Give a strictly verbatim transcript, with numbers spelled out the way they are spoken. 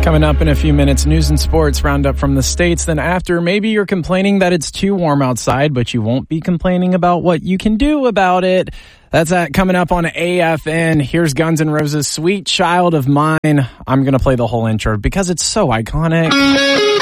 Coming up in a few minutes, news and sports roundup from the States. Then after, maybe you're complaining that it's too warm outside, but you won't be complaining about what you can do about it. That's that coming up on A F N. Here's Guns N' Roses' Sweet Child of Mine. I'm going to play the whole intro because it's so iconic.